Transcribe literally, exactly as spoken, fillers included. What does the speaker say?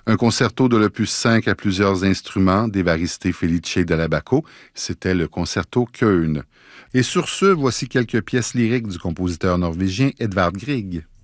Un concerto de l'opus cinq à plusieurs instruments d'Évariste Felice Dall'Abaco, c'était le concerto Köln. Et sur ce, voici quelques pièces lyriques du compositeur norvégien Edvard Grieg.